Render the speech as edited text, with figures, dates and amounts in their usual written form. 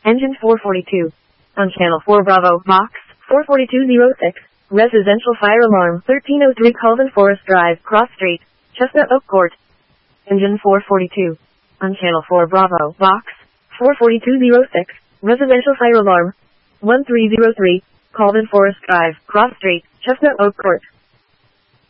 Engine 442. On Channel 4 Bravo, Box 44206. Residential fire alarm 1303 Colvin Forest Drive, Cross Street, Chestnut Oak Court. Engine 442. On Channel 4 Bravo, Box 44206. Residential fire alarm 1303 Colvin Forest Drive, Cross Street, Chestnut Oak Court.